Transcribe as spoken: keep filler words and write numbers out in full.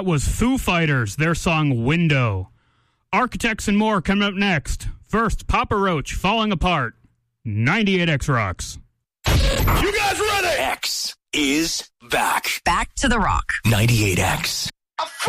That was Foo Fighters, their song Window. Architects and more coming up next. First, Papa Roach, Falling Apart. ninety-eight X Rocks. You guys ready? X is back. Back to the rock. ninety-eight X.